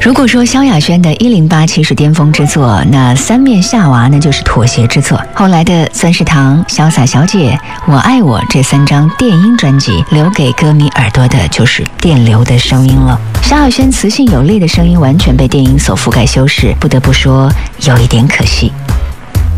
如果说萧亚轩的1087是巅峰之作，那三面夏娃呢就是妥协之作。后来的钻石糖、潇洒小姐、我爱我这3张电音专辑，留给歌迷耳朵的就是电流的声音了。萧亚轩磁性有力的声音完全被电音所覆盖修饰，不得不说有一点可惜。